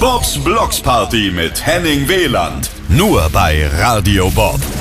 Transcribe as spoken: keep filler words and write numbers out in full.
Bobs Blocksparty mit Henning Wieland. Nur bei Radio Bob.